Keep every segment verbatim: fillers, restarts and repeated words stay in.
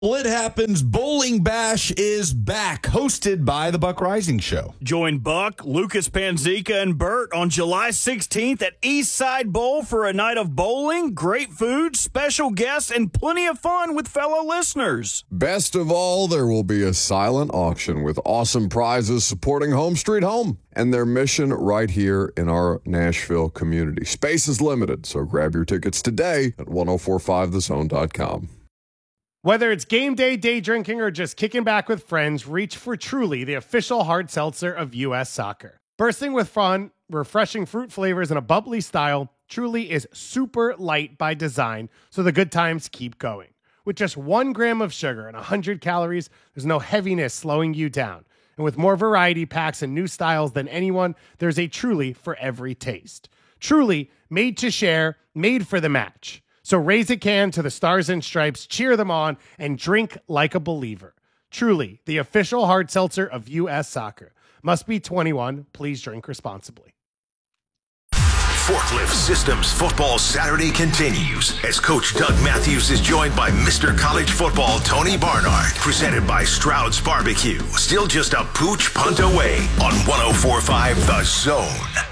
Well, it happens. Bowling Bash is back, hosted by the Buck Rising Show. Join Buck, Lucas Panzica, and Bert on July sixteenth at Eastside Bowl for a night of bowling, great food, special guests, and plenty of fun with fellow listeners. Best of all, there will be a silent auction with awesome prizes supporting Home Street Home and their mission right here in our Nashville community. Space is limited, so grab your tickets today at ten forty-five the zone dot com. Whether it's game day, day drinking, or just kicking back with friends, reach for Truly, the official hard seltzer of U S Soccer. Bursting with fun, refreshing fruit flavors, and a bubbly style, Truly is super light by design, so the good times keep going. With just one gram of sugar and one hundred calories, there's no heaviness slowing you down. And with more variety packs and new styles than anyone, there's a Truly for every taste. Truly, made to share, made for the match. So raise a can to the Stars and Stripes, cheer them on, and drink like a believer. Truly, the official hard seltzer of U S Soccer. Must be twenty-one. Please drink responsibly. Forklift Systems Football Saturday continues as Coach Doug Matthews is joined by Mister College Football Tony Barnard. Presented by Stroud's Barbecue. Still just a pooch punt away on ten forty-five The Zone.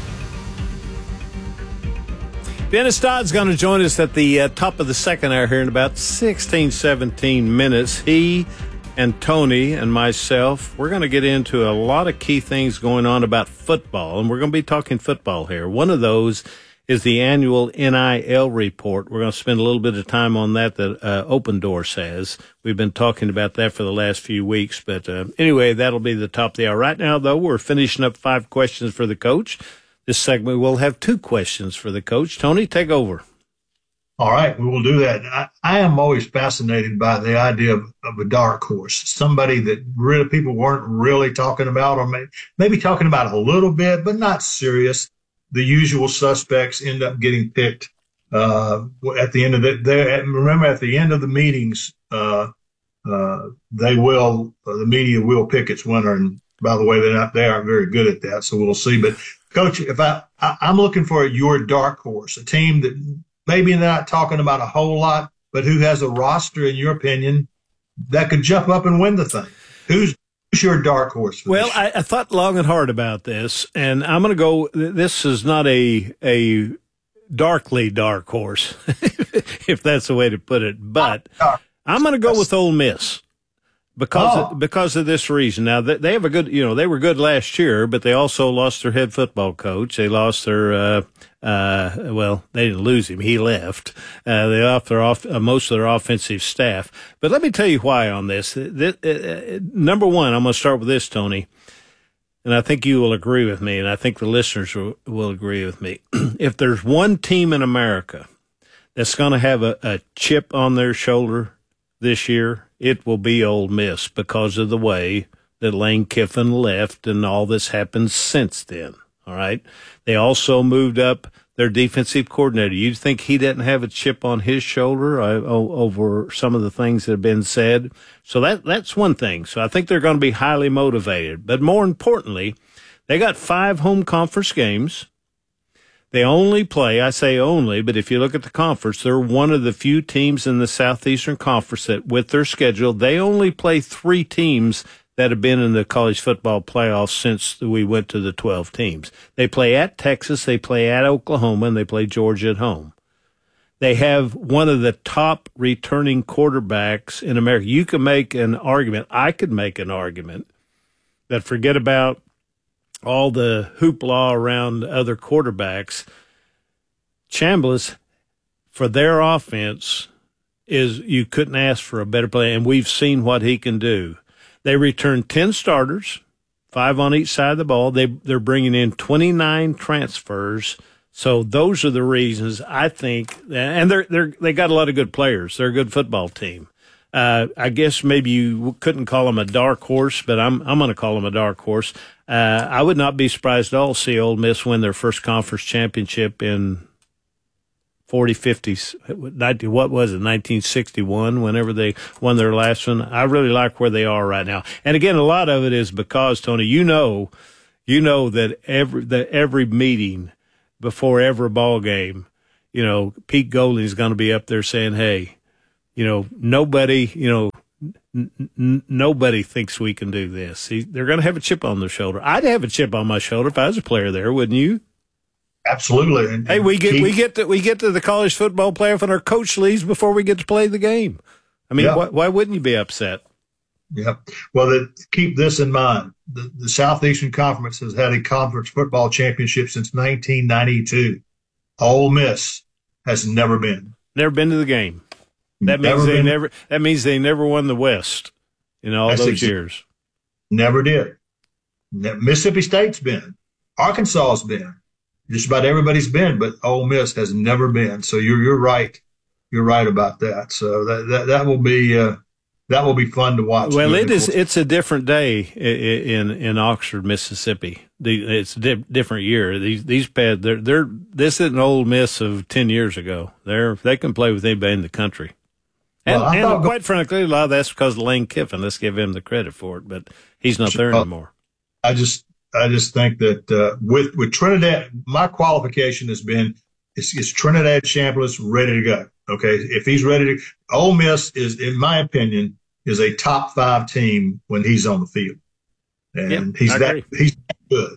Dennis Dodd's going to join us at the uh, top of the second hour here in about sixteen, seventeen minutes. He and Tony and myself, we're going to get into a lot of key things going on about football, and we're going to be talking football here. One of those is the annual N I L report. We're going to spend a little bit of time on that that uh, Open Door says. We've been talking about that for the last few weeks, but uh, anyway, that'll be the top of the hour. Right now, though, we're finishing up five questions for the coach. This segment, we'll have two questions for the coach. Tony, take over. All right, we will do that. I, I am always fascinated by the idea of, of a dark horse, somebody that really people weren't really talking about, or may, maybe talking about a little bit, but not serious. The usual suspects end up getting picked uh, at the end of the. Remember, at the end of the meetings, uh, uh, they will uh, the media will pick its winner. And by the way, they're not they aren't very good at that, so we'll see. But Coach, if I, I I'm looking for your dark horse, a team that maybe they're not talking about a whole lot, but who has a roster, in your opinion, that could jump up and win the thing. Who's, who's your dark horse? For well, this? I, I thought long and hard about this, and I'm going to go. This is not a a darkly dark horse, if that's the way to put it. But I'm going to go with Ole Miss. Because oh. of, because of this reason. Now, they have a good, you know, they were good last year, but they also lost their head football coach. They lost their, uh, uh, well, they didn't lose him. He left. Uh, they lost their off, uh, most of their offensive staff. But let me tell you why on this. this uh, number one, I'm going to start with this, Tony, and I think you will agree with me, and I think the listeners will, will agree with me. If there's one team in America that's going to have a, a chip on their shoulder this year, it will be Ole Miss because of the way that Lane Kiffin left and all this happened since then. All right. They also moved up their defensive coordinator. You'd think he didn't have a chip on his shoulder uh, over some of the things that have been said. So that that's one thing. So I think they're going to be highly motivated. But more importantly, they got five home conference games. They only play, I say only, but if you look at the conference, they're one of the few teams in the Southeastern Conference that, with their schedule, they only play three teams that have been in the college football playoffs since we went to the twelve teams. They play at Texas, they play at Oklahoma, and they play Georgia at home. They have one of the top returning quarterbacks in America. You can make an argument, I could make an argument, that forget about all the hoopla around other quarterbacks, Chambliss, for their offense, is you couldn't ask for a better play, and we've seen what he can do. They return ten starters, five on each side of the ball. They, they're bringing in twenty-nine transfers. So those are the reasons I think, and they're, they're, they got a lot of good players. They're a good football team. Uh, I guess maybe you couldn't call them a dark horse, but I'm I'm going to call them a dark horse. Uh, I would not be surprised at all to see Ole Miss win their first conference championship in forty, fifty, ninety, what was it, nineteen sixty-one, whenever they won their last one. I really like where they are right now. And again, a lot of it is because, Tony, you know, you know that every that every meeting before every ball game, you know, Pete Golding's going to be up there saying, hey, you know, nobody, you know, n- n- nobody thinks we can do this. See, they're going to have a chip on their shoulder. I'd have a chip on my shoulder if I was a player there, wouldn't you? Absolutely. And, hey, we get keep, we get to we get to the college football playoff and our coach leaves before we get to play the game. I mean, yeah. why, why wouldn't you be upset? Yeah. Well, the, keep this in mind: the, the Southeastern Conference has had a conference football championship since nineteen ninety-two. Ole Miss has never been. Never been to the game. That means never they been, never. That means they never won the West in all those ex- years. Never did. Mississippi State's been. Arkansas's been. Just about everybody's been, but Ole Miss has never been. So you're you're right. You're right about that. So that that, that will be uh, that will be fun to watch. Well, it is. It's a different day in in Oxford, Mississippi. It's a di- different year. These these pads, they're they're this isn't Ole Miss of ten years ago. They're they can play with anybody in the country. And, well, and quite frankly, a lot of that's because of Lane Kiffin. Let's give him the credit for it, but he's not there anymore. I just. I just think that uh, with with Trinidad, my qualification has been is, is Trinidad Chambliss ready to go? Okay, if he's ready to, Ole Miss is, in my opinion, is a top five team when he's on the field, and yep, he's I that agree. he's that good.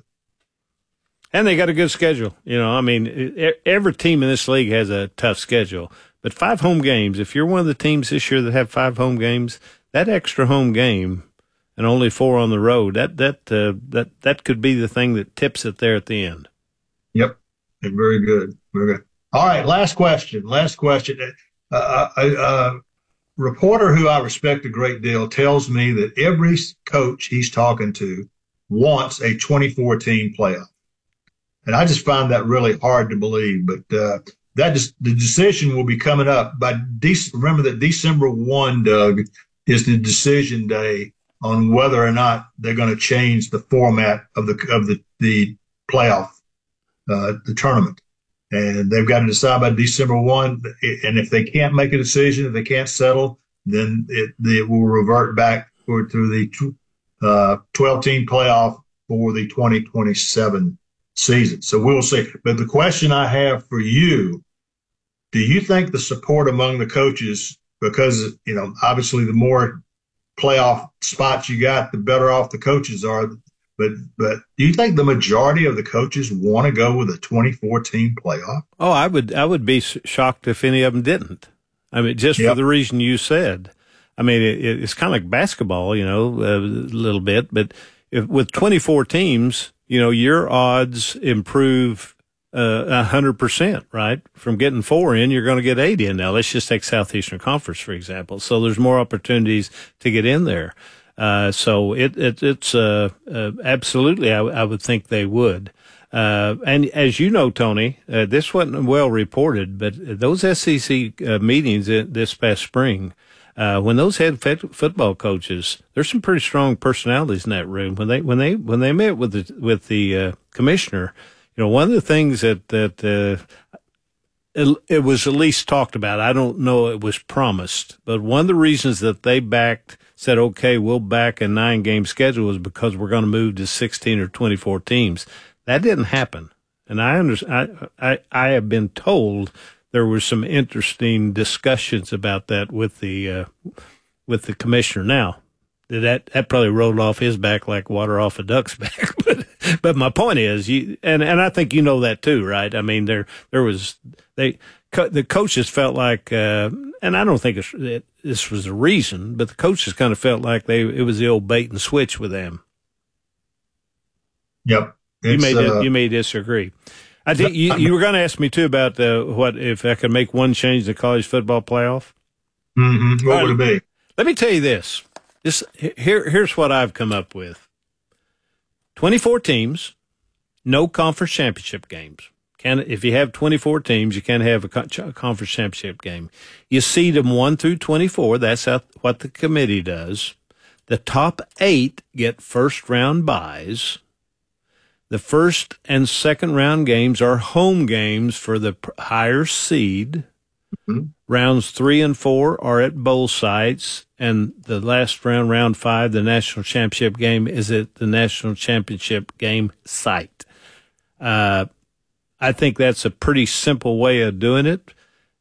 And they got a good schedule. You know, I mean, every team in this league has a tough schedule, but five home games. If you're one of the teams this year that have five home games, that extra home game. And only four on the road. That that uh, that that could be the thing that tips it there at the end. Yep, very good, very good. All right, last question. Last question. Uh, a, a reporter who I respect a great deal tells me that every coach he's talking to wants a twenty-four team playoff, and I just find that really hard to believe. But uh, that is, the decision will be coming up by. De- remember that December first, Doug, is the decision day on whether or not they're going to change the format of the of the the playoff, uh, the tournament, and they've got to decide by December first. And if they can't make a decision, if they can't settle, then it, it will revert back to the uh, twelve-team playoff for the twenty twenty-seven season. So we'll see. But the question I have for you: do you think the support among the coaches, because you know obviously the more playoff spots you got, the better off the coaches are. But but do you think the majority of the coaches want to go with a twenty-four team playoff? Oh, I would I would be shocked if any of them didn't. I mean, just yep. for the reason you said. I mean, it, it's kind of like basketball, you know, a little bit. But if, with twenty-four teams, you know, your odds improve Uh, a hundred percent, right? From getting four in, you're going to get eight in now. Let's just take Southeastern Conference, for example. So there's more opportunities to get in there. Uh, so it, it it's, uh, uh, absolutely, I, I would think they would. Uh, and as you know, Tony, uh, this wasn't well reported, but those S E C uh, meetings this past spring, uh, when those head football coaches, there's some pretty strong personalities in that room. When they, when they, when they met with the, with the, uh, commissioner, you know, one of the things that, that, uh, it, it was at least talked about, I don't know it was promised, but one of the reasons that they backed, said, okay, we'll back a nine game schedule is because we're going to move to sixteen or twenty-four teams. That didn't happen. And I understand, I, I, I have been told there were some interesting discussions about that with the, uh, with the commissioner. Now, that, that probably rolled off his back like water off a duck's back. But, but my point is, you, and, and I think you know that too, right? I mean, there, there was, they, co- the coaches felt like, uh, and I don't think it's, it, this was the reason, but the coaches kind of felt like they, it was the old bait and switch with them. Yep. You may, uh, you may disagree. I think you, you were going to ask me too about uh, what, if I could make one change in the college football playoff. Mm-hmm. What right. would it be? Let me tell you this. This here, here's what I've come up with. twenty-four teams, no conference championship games. Can, if you have twenty-four teams, you can't have a conference championship game. You seed them one through twenty-four. That's how, what the committee does. The top eight get first round byes. The first and second round games are home games for the higher seed. Mm-hmm. Rounds three and four are at bowl sites, and the last round, round five, the national championship game is at the national championship game site. Uh, I think that's a pretty simple way of doing it.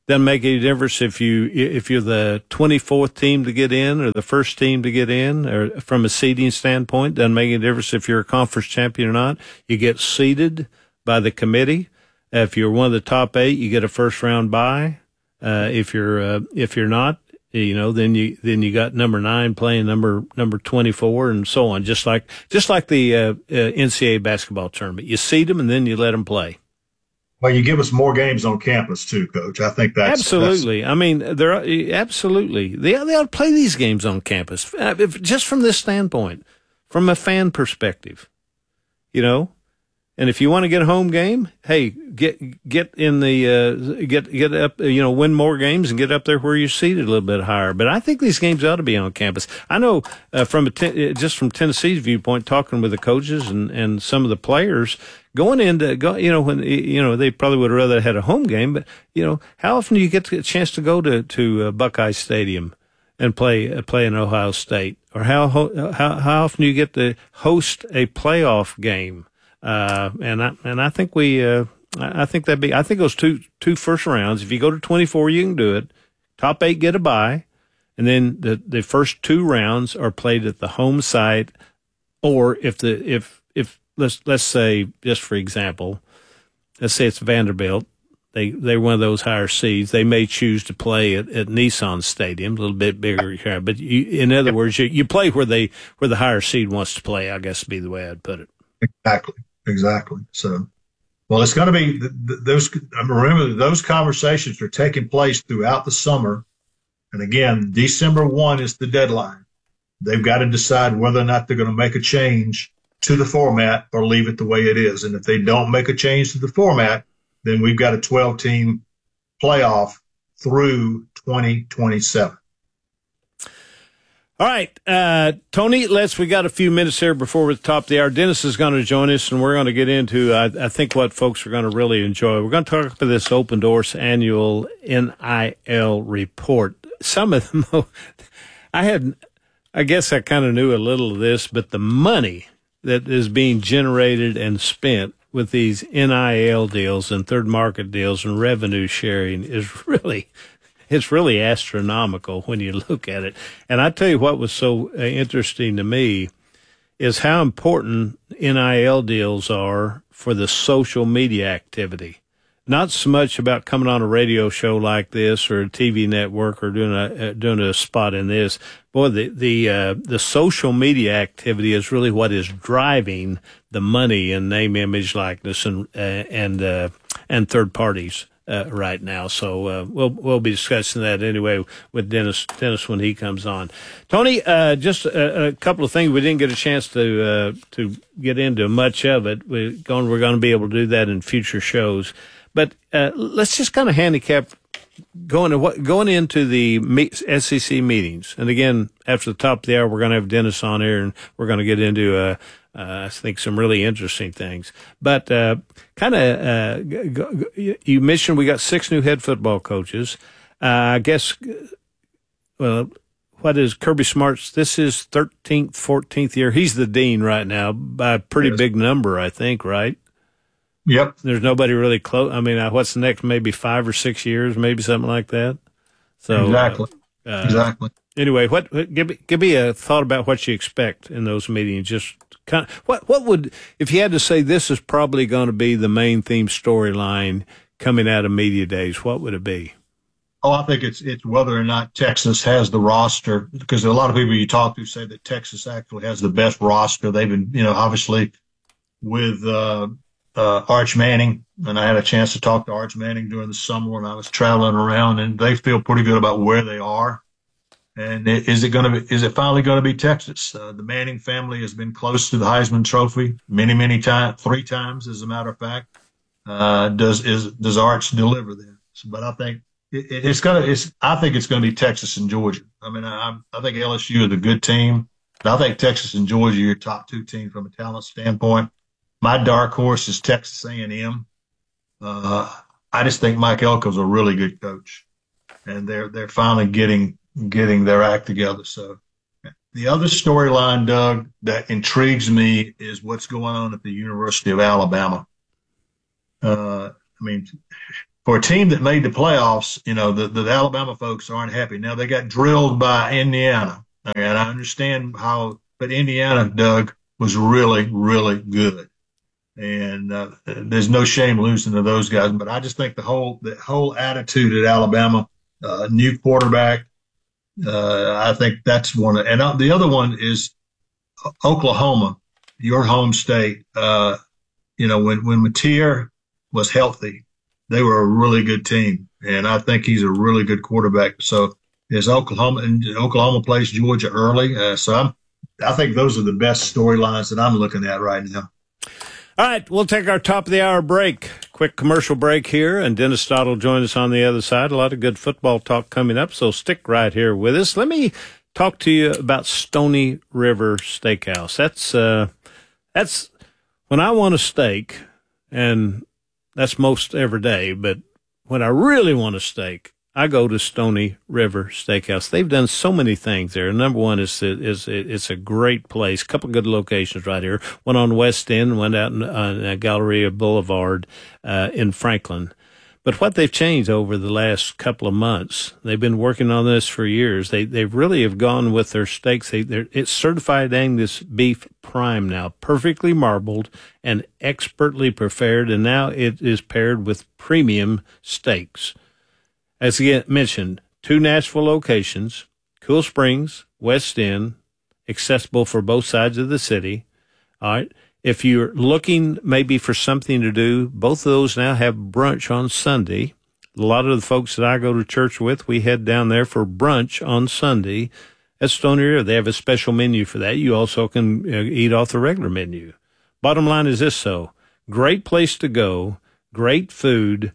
Doesn't make any difference if you if you're the twenty-fourth team to get in or the first team to get in, or from a seeding standpoint. Doesn't make any difference if you're a conference champion or not. You get seeded by the committee. If you're one of the top eight, you get a first round bye. Uh, if you're uh, if you're not, you know, then you then you got number nine playing number number twenty-four, and so on. Just like just like the uh, uh, N C double A basketball tournament, you seed them and then you let them play. Well, you give us more games on campus too, Coach. I think that's absolutely. That's, I mean, they're absolutely they they ought to play these games on campus, if, just from this standpoint, from a fan perspective, you know. And if you want to get a home game, hey, get get in the uh, get get up, you know, win more games and get up there where you're seated a little bit higher. But I think these games ought to be on campus. I know uh, from a ten, just from Tennessee's viewpoint, talking with the coaches and, and some of the players going into go, you know, when you know they probably would have rather had a home game. But you know, how often do you get a chance to go to to uh, Buckeye Stadium and play uh, play in Ohio State, or how how how often do you get to host a playoff game? Uh, and I, and I think we, uh, I think that'd be, I think those two, two first rounds, if you go to twenty-four, you can do it. Top eight get a bye. And then the, the first two rounds are played at the home site. Or if the, if, if let's, let's say, just for example, let's say it's Vanderbilt. They, they're one of those higher seeds. They may choose to play at, at Nissan Stadium, a little bit bigger. But you, in other words, you, you play where they, where the higher seed wants to play, I guess would be the way I'd put it. Exactly. Exactly. So, well, it's going to be those. Remember, those conversations are taking place throughout the summer. And again, December first is the deadline. They've got to decide whether or not they're going to make a change to the format or leave it the way it is. And if they don't make a change to the format, then we've got a twelve team playoff through twenty twenty-seven. All right, uh, Tony, let's, we got a few minutes here before we're at the top of the hour. Dennis is going to join us, and we're going to get into, I, I think, what folks are going to really enjoy. We're going to talk about this Open Doors annual N I L report. Some of them, I had, I guess I kind of knew a little of this, but the money that is being generated and spent with these N I L deals and third market deals and revenue sharing is really It's really astronomical when you look at it. And I tell you what was so uh, interesting to me is how important N I L deals are for the social media activity. Not so much about coming on a radio show like this or a T V network or doing a uh, doing a spot in this. Boy, the the uh, the social media activity is really what is driving the money in name, image, likeness, and uh, and uh, and third parties. Uh, right now, so uh, we'll we'll be discussing that anyway with Dennis Dennis when he comes on. Tony, uh, just a, a couple of things we didn't get a chance to uh, to get into much of it. We're going we're going to be able to do that in future shows, but uh, let's just kind of handicap going to what going into the S E C meetings. And again, after the top of the hour, we're going to have Dennis on here, and we're going to get into uh, uh, I think some really interesting things. But uh, kind of, uh, you mentioned we got six new head football coaches. Uh, I guess, well, what is Kirby Smart's? This is thirteenth, fourteenth year. He's the dean right now by a pretty yes. big number, I think, right? Yep. There's nobody really close. I mean, what's the next? Maybe five or six years, maybe something like that. So exactly, uh, exactly. Anyway, what, what give me give me a thought about what you expect in those meetings. Just kind of, what what would, if you had to say this is probably going to be the main theme storyline coming out of media days, what would it be? Oh, I think it's it's whether or not Texas has the roster, because a lot of people you talk to say that Texas actually has the best roster. They've been, you know, obviously with uh, uh, Arch Manning, and I had a chance to talk to Arch Manning during the summer when I was traveling around, and they feel pretty good about where they are. And is it going to be, is it finally going to be Texas? Uh, the Manning family has been close to the Heisman Trophy many, many times, three times, as a matter of fact. Uh, does is does Arch deliver there? So, but I think it, it's going to. It's I think it's going to be Texas and Georgia. I mean, I, I think L S U is a good team, but I think Texas and Georgia are your top two teams from a talent standpoint. My dark horse is Texas A and M. Uh, I just think Mike Elko's a really good coach, and they're they're finally getting. getting their act together. So the other storyline, Doug, that intrigues me is what's going on at the University of Alabama. Uh, I mean, for a team that made the playoffs, you know, the, the Alabama folks aren't happy. Now they got drilled by Indiana, and I understand how, but Indiana, Doug, was really, really good. And uh, there's no shame losing to those guys. But I just think the whole the whole attitude at Alabama, uh, new quarterback, uh, I think that's one. Of, and uh, the other one is Oklahoma, your home state. Uh, you know, when when Mateer was healthy, they were a really good team, and I think he's a really good quarterback. So is Oklahoma, and Oklahoma plays Georgia early. Uh, so I'm, I think those are the best storylines that I'm looking at right now. All right, we'll take our top of the hour break. Quick commercial break here, and Dennis Stott will join us on the other side. A lot of good football talk coming up, so stick right here with us. Let me talk to you about Stony River Steakhouse. That's uh, that's when I want a steak, and that's most every day, but when I really want a steak, I go to Stony River Steakhouse. They've done so many things there. Number one is is it's a great place. A couple of good locations right here. One on West End, one out in uh, Galleria Boulevard uh, in Franklin. But what they've changed over the last couple of months, they've been working on this for years. They they really have gone with their steaks. They, it's certified Angus beef prime now, perfectly marbled and expertly prepared, and now it is paired with premium steaks. As I mentioned, two Nashville locations, Cool Springs, West End, accessible for both sides of the city. All right. If you're looking maybe for something to do, both of those now have brunch on Sunday. A lot of the folks that I go to church with, we head down there for brunch on Sunday at Stony River. They have a special menu for that. You also can uh, eat off the regular menu. Bottom line is this, though. Great place to go, great food.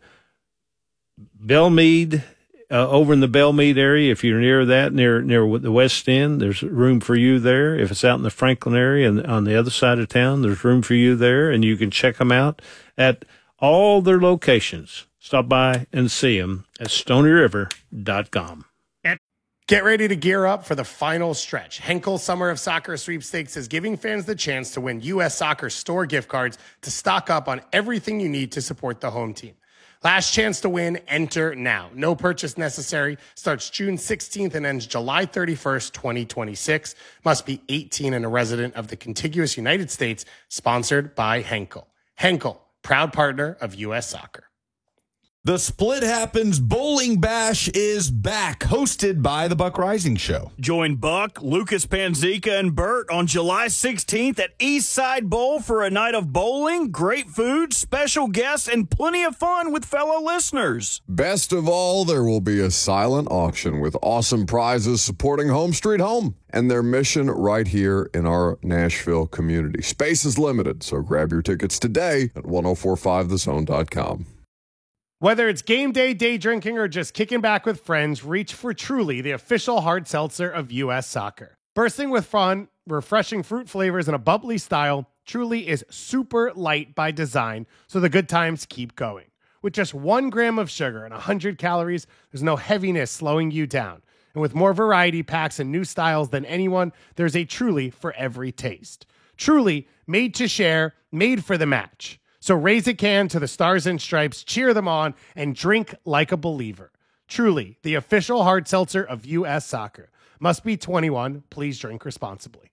Belmead, uh, over in the Belmead area, if you're near that, near near the West End, there's room for you there. If it's out in the Franklin area and on the other side of town, there's room for you there, and you can check them out at all their locations. Stop by and see them at stony river dot com. Get ready to gear up for the final stretch. Henkel Summer of Soccer Sweepstakes is giving fans the chance to win U S Soccer store gift cards to stock up on everything you need to support the home team. Last chance to win, enter now. No purchase necessary. Starts June sixteenth and ends July thirty-first, twenty twenty-six. Must be eighteen and a resident of the contiguous United States. Sponsored by Henkel. Henkel, proud partner of U S Soccer. The Split Happens Bowling Bash is back, hosted by the Buck Rising Show. Join Buck, Lucas Panzica, and Bert on July sixteenth at Eastside Bowl for a night of bowling, great food, special guests, and plenty of fun with fellow listeners. Best of all, there will be a silent auction with awesome prizes supporting Home Street Home and their mission right here in our Nashville community. Space is limited, so grab your tickets today at ten forty-five the zone dot com. Whether it's game day, day drinking, or just kicking back with friends, reach for Truly, the official hard seltzer of U S Soccer. Bursting with fun, refreshing fruit flavors, and a bubbly style, Truly is super light by design, so the good times keep going. With just one gram of sugar and one hundred calories, there's no heaviness slowing you down. And with more variety packs and new styles than anyone, there's a Truly for every taste. Truly, made to share, made for the match. So raise a can to the Stars and Stripes, cheer them on, and drink like a believer. Truly, the official hard seltzer of U S Soccer. Must be twenty-one. Please drink responsibly.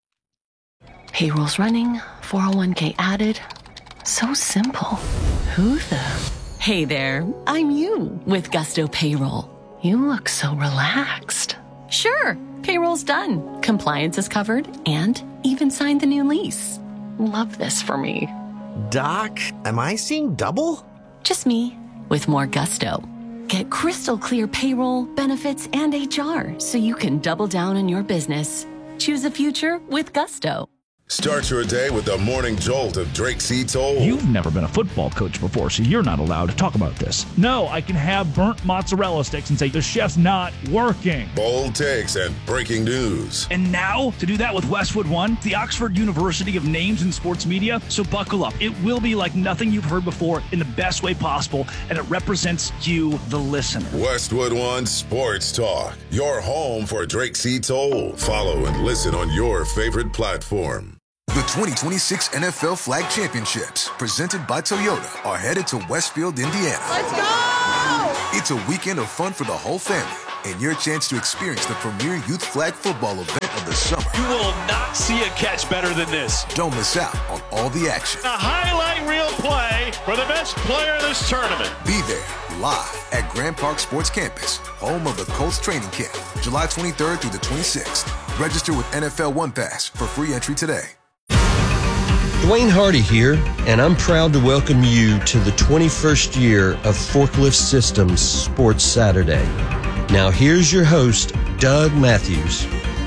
Payroll's running, four oh one k added. So simple. Who the? Hey there, I'm you with Gusto Payroll. You look so relaxed. Sure, payroll's done. Compliance is covered and even signed the new lease. Love this for me. Doc, am I seeing double? Just me, with more gusto. Get crystal clear payroll, benefits, and H R so you can double down on your business. Choose a future with gusto. Start your day with the morning jolt of Drake C. Toll. You've never been a football coach before, so you're not allowed to talk about this. No, I can have burnt mozzarella sticks and say the chef's not working. Bold takes and breaking news. And now, to do that with Westwood One, the Oxford University of Names in Sports Media. So buckle up. It will be like nothing you've heard before in the best way possible, and it represents you, the listener. Westwood One Sports Talk, your home for Drake C. Toll. Follow and listen on your favorite platform. The twenty twenty-six N F L Flag Championships, presented by Toyota, are headed to Westfield, Indiana. Let's go! It's a weekend of fun for the whole family and your chance to experience the premier youth flag football event of the summer. You will not see a catch better than this. Don't miss out on all the action. A highlight reel play for the best player in this tournament. Be there live at Grand Park Sports Campus, home of the Colts training camp, July twenty-third through the twenty-sixth. Register with N F L One Pass for free entry today. Dwayne Hardy here, and I'm proud to welcome you to the twenty-first year of Forklift Systems Sports Saturday. Now here's your host, Doug Matthews.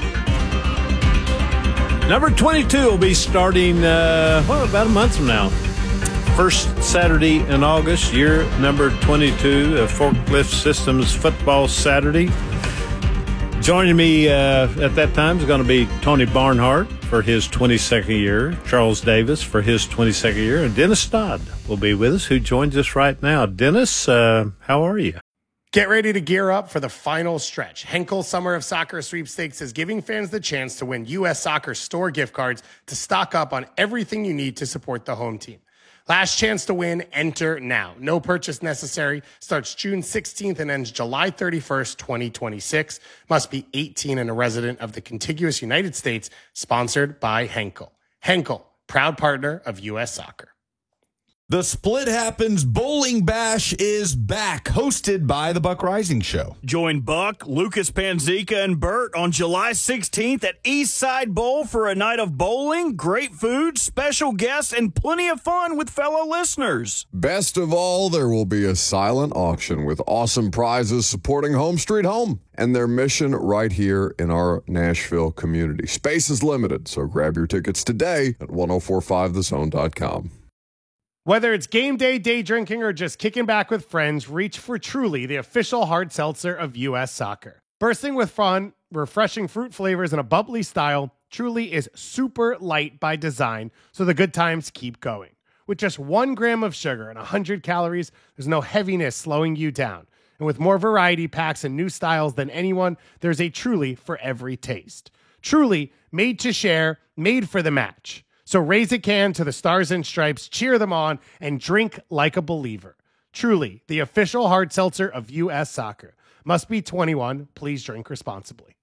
Number twenty-two will be starting, uh, well, about a month from now. First Saturday in August, year number twenty-two of Forklift Systems Football Saturday. Joining me uh, at that time is going to be Tony Barnhart for his twenty-second year, Charles Davis for his twenty-second year, and Dennis Dodd will be with us, who joins us right now. Dennis, uh, how are you? Get ready to gear up for the final stretch. Henkel Summer of Soccer Sweepstakes is giving fans the chance to win U S Soccer store gift cards to stock up on everything you need to support the home team. Last chance to win, enter now. No purchase necessary. Starts June sixteenth and ends July thirty-first, twenty twenty-six. Must be eighteen and a resident of the contiguous United States. Sponsored by Henkel. Henkel, proud partner of U S Soccer. The Split Happens Bowling Bash is back, hosted by the Buck Rising Show. Join Buck, Lucas Panzica, and Bert on July sixteenth at Eastside Bowl for a night of bowling, great food, special guests, and plenty of fun with fellow listeners. Best of all, there will be a silent auction with awesome prizes supporting Home Street Home and their mission right here in our Nashville community. Space is limited, so grab your tickets today at ten forty-five the zone dot com. Whether it's game day, day drinking, or just kicking back with friends, reach for Truly, the official hard seltzer of U S Soccer. Bursting with fun, refreshing fruit flavors, and a bubbly style, Truly is super light by design, so the good times keep going. With just one gram of sugar and one hundred calories, there's no heaviness slowing you down. And with more variety packs and new styles than anyone, there's a Truly for every taste. Truly, made to share, made for the match. So raise a can to the Stars and Stripes, cheer them on, and drink like a believer. Truly, the official hard seltzer of U S Soccer. Must be twenty-one. Please drink responsibly.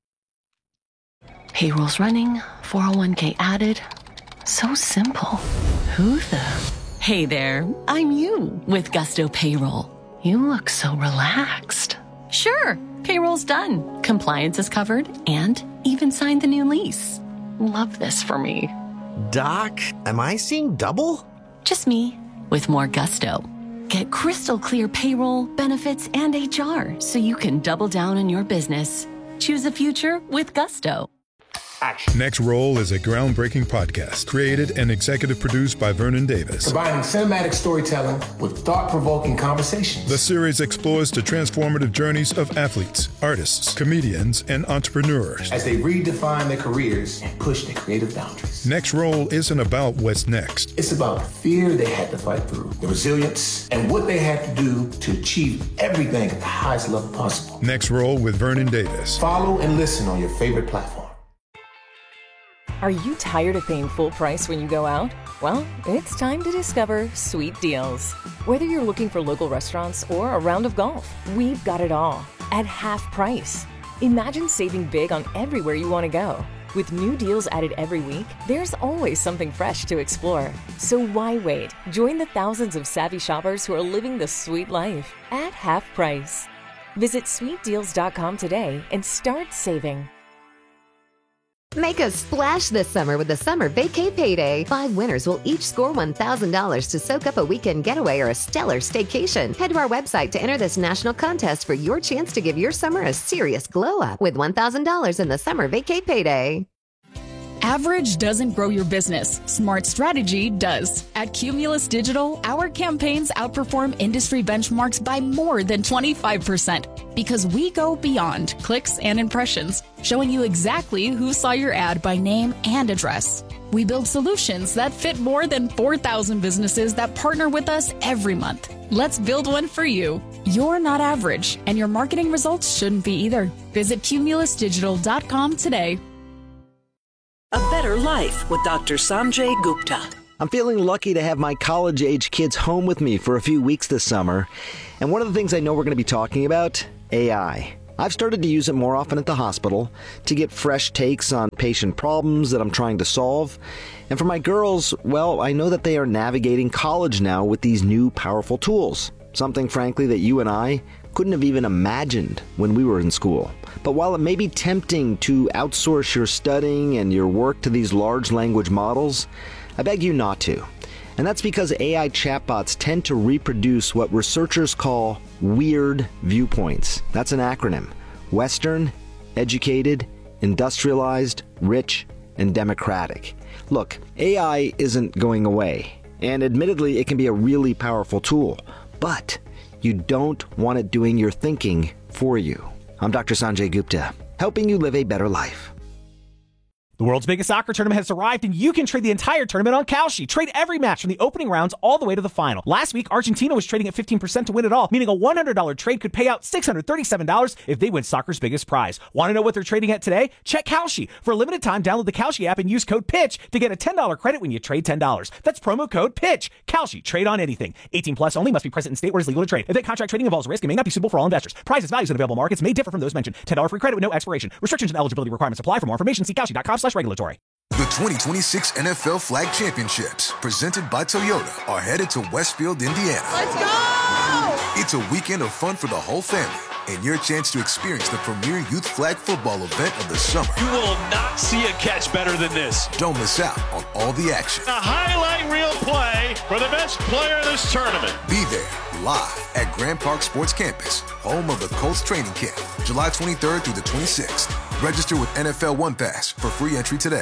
Payroll's running, four oh one k added. So simple. Who the? Hey there, I'm you with Gusto Payroll. You look so relaxed. Sure, payroll's done. Compliance is covered and even signed the new lease. Love this for me. Doc, am I seeing double? Just me, with more gusto. Get crystal clear payroll, benefits, and H R so you can double down on your business. Choose a future with gusto. Next Roll is a groundbreaking podcast created and executive produced by Vernon Davis. Combining cinematic storytelling with thought-provoking conversations. The series explores the transformative journeys of athletes, artists, comedians, and entrepreneurs as they redefine their careers and push their creative boundaries. Next Roll isn't about what's next. It's about the fear they had to fight through, the resilience, and what they had to do to achieve everything at the highest level possible. Next Roll with Vernon Davis. Follow and listen on your favorite platform. Are you tired of paying full price when you go out? Well, it's time to discover Sweet Deals. Whether you're looking for local restaurants or a round of golf, we've got it all at half price. Imagine saving big on everywhere you want to go. With new deals added every week, there's always something fresh to explore. So why wait? Join the thousands of savvy shoppers who are living the sweet life at half price. Visit sweet deals dot com today and start saving. Make a splash this summer with the Summer Vacay Payday. Five winners will each score one thousand dollars to soak up a weekend getaway or a stellar staycation. Head to our website to enter this national contest for your chance to give your summer a serious glow up with one thousand dollars in the Summer Vacay Payday. Average doesn't grow your business. Smart strategy does. At Cumulus Digital, our campaigns outperform industry benchmarks by more than twenty-five percent because we go beyond clicks and impressions, showing you exactly who saw your ad by name and address. We build solutions that fit more than four thousand businesses that partner with us every month. Let's build one for you. You're not average, and your marketing results shouldn't be either. Visit cumulus digital dot com today. A better life with Doctor Sanjay Gupta. I'm feeling lucky to have my college-age kids home with me for a few weeks this summer. And one of the things I know we're going to be talking about, A I. I've started to use it more often at the hospital to get fresh takes on patient problems that I'm trying to solve. And for my girls, well, I know that they are navigating college now with these new powerful tools. Something, frankly, that you and I couldn't have even imagined when we were in school. But while it may be tempting to outsource your studying and your work to these large language models, I beg you not to. And that's because A I chatbots tend to reproduce what researchers call weird viewpoints. That's an acronym. Western, educated, industrialized, rich, and democratic. Look, A I isn't going away. And admittedly, it can be a really powerful tool. But you don't want it doing your thinking for you. I'm Doctor Sanjay Gupta, helping you live a better life. The world's biggest soccer tournament has arrived, and you can trade the entire tournament on Kalshi. Trade every match from the opening rounds all the way to the final. Last week, Argentina was trading at fifteen percent to win it all, meaning a one hundred dollars trade could pay out six hundred thirty-seven dollars if they win soccer's biggest prize. Want to know what they're trading at today? Check Kalshi. For a limited time, download the Kalshi app and use code PITCH to get a ten dollars credit when you trade ten dollars. That's promo code PITCH. Kalshi. Trade on anything. eighteen plus only. Must be present in state where it's legal to trade. Event contract trading involves risk and may not be suitable for all investors. Prices, values, and available markets may differ from those mentioned. ten dollars free credit with no expiration. Restrictions and eligibility requirements apply. For more information, see Kalshi.com slash regulatory. The twenty twenty-six N F L Flag Championships, presented by Toyota, are headed to Westfield, Indiana. Let's go! It's a weekend of fun for the whole family and your chance to experience the premier youth flag football event of the summer. You will not see a catch better than this. Don't miss out on all the action. A highlight reel play for the best player of this tournament. Be there live at Grand Park Sports Campus, home of the Colts training camp, July twenty-third through the twenty-sixth. Register with N F L One Pass for free entry today.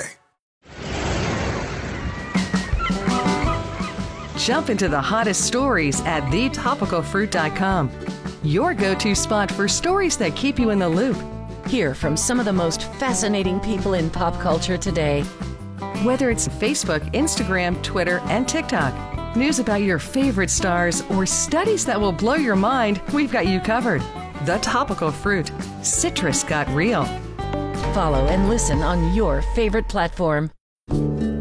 Jump into the hottest stories at the topical fruit dot com. Your go-to spot for stories that keep you in the loop. Hear from some of the most fascinating people in pop culture today. Whether it's Facebook, Instagram, Twitter, and TikTok, news about your favorite stars, or studies that will blow your mind, we've got you covered. The Topical Fruit. Citrus got real. Follow and listen on your favorite platform.